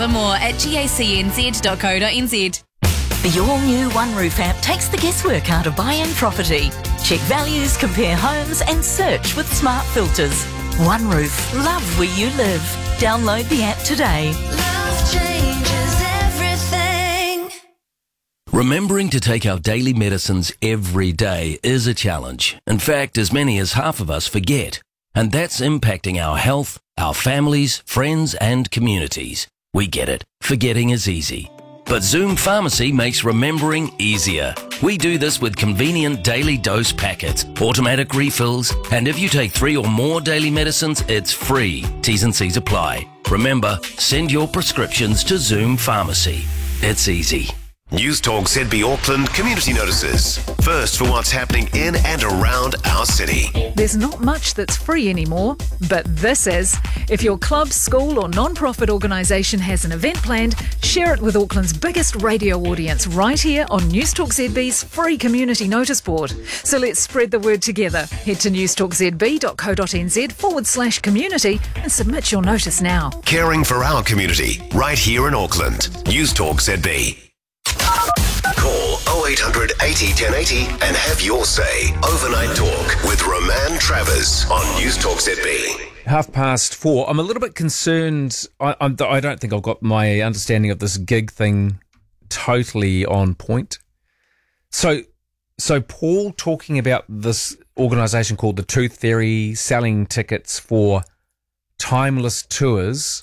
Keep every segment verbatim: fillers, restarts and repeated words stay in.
Discover more at gacnz dot co dot nz. The all-new OneRoof app takes the guesswork out of buying property. Check values, compare homes and search with smart filters. OneRoof, love where you live. Download the app today. Love changes everything. Remembering to take our daily medicines every day is a challenge. In fact, as many as half of us forget. And that's impacting our health, our families, friends and communities. We get it. Forgetting is easy. But Zoom Pharmacy makes remembering easier. We do this with convenient daily dose packets, automatic refills, and if you take three or more daily medicines, it's free. T's and C's apply. Remember, send your prescriptions to Zoom Pharmacy. It's easy. News Talk Z B Auckland community notices. First for what's happening in and around our city. There's not much that's free anymore, but this is. If your club, school or non-profit organisation has an event planned, share it with Auckland's biggest radio audience right here on News Talk Z B's free community notice board. So let's spread the word together. Head to newstalkzb.co.nz forward slash community and submit your notice now. Caring for our community right here in Auckland. News Talk Z B. Call oh eight hundred eighty ten eighty and have your say. Overnight Talk with Roman Travers on News Talk Z B. Half past four. I'm a little bit concerned. I, I'm, I don't think I've got my understanding of this gig thing totally on point. So, so Paul talking about this organisation called the Tooth Fairy selling tickets for timeless tours.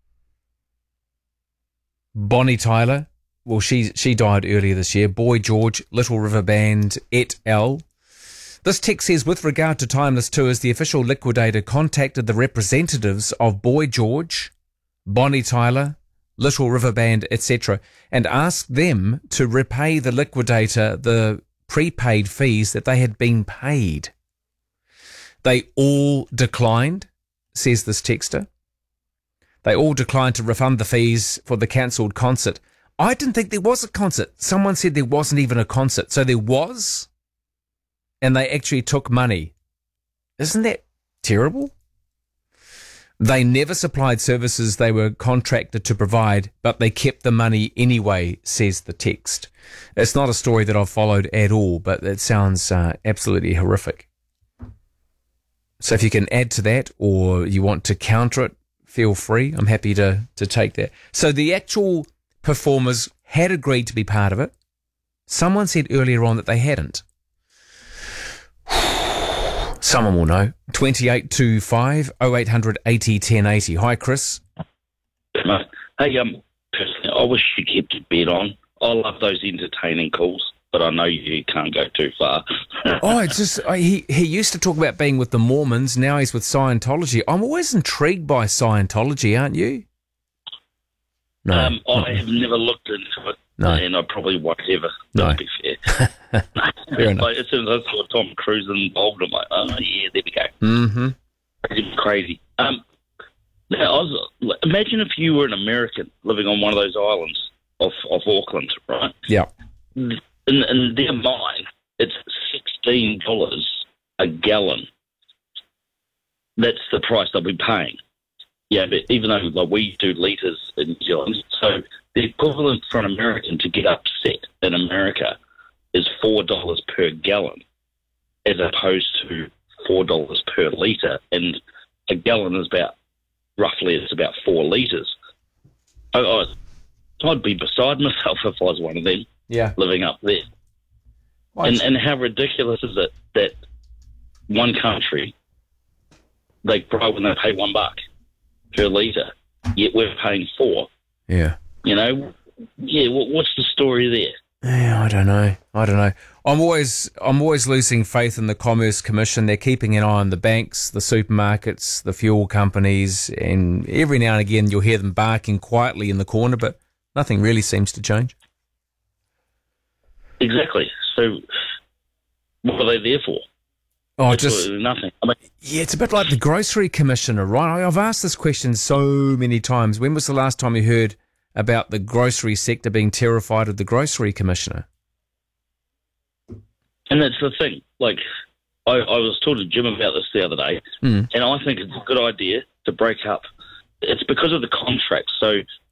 Bonnie Tyler. Well, she she died earlier this year. Boy George, Little River Band, et al. This text says, with regard to timeless tours, the official liquidator contacted the representatives of Boy George, Bonnie Tyler, Little River Band, et cetera, and asked them to repay the liquidator the prepaid fees that they had been paid. They all declined, says this texter. They all declined to refund the fees for the cancelled concert. I didn't think there was a concert. Someone said there wasn't even a concert. So there was, and they actually took money. Isn't that terrible? They never supplied services they were contracted to provide, but they kept the money anyway, says the text. It's not a story that I've followed at all, but it sounds uh, absolutely horrific. So if you can add to that or you want to counter it, feel free. I'm happy to, to take that. So the actual performers had agreed to be part of it. Someone said earlier on that they hadn't. Someone will know. twenty-eight two five oh eight hundred eighty ten eighty. Hi, Chris. Hey, um, personally, I wish you kept your bed on. I love those entertaining calls, but I know you can't go too far. oh, it's just I, he he used to talk about being with the Mormons. Now he's with Scientology. I'm always intrigued by Scientology, aren't you? No, um, I have never looked into it, no. and I probably won't ever. No. To be fair. Fair enough. Like, as soon as I saw Tom Cruise involved, I'm like, oh yeah, there we go. Mm-hmm. It's crazy. Um, now, I was, imagine if you were an American living on one of those islands off off Auckland, right? Yeah. In, in their mind, it's sixteen dollars a gallon. That's the price they'll be paying. Yeah, but even though like, we do litres in New Zealand, so the equivalent for an American to get upset in America is four dollars per gallon, as opposed to four dollars per litre. And a gallon is about, roughly, it's about four litres. I, I, I'd be beside myself if I was one of them, yeah, living up there. And, and how ridiculous is it that one country, they grow when they pay one buck per litre, yet we're paying four. Yeah. You know, yeah, what's the story there? Yeah, I don't know. I don't know. I'm always I'm always losing faith in the Commerce Commission. They're keeping an eye on the banks, the supermarkets, the fuel companies, and every now and again you'll hear them barking quietly in the corner, but nothing really seems to change. Exactly. So what are they there for? Oh, just nothing. I mean, yeah, it's a bit like the Grocery Commissioner, right? I've asked this question so many times. When was the last time you heard about the grocery sector being terrified of the Grocery Commissioner? And that's the thing. Like, I, I was talking to Jim about this the other day, mm. and I think it's a good idea to break up. It's because of the contracts. So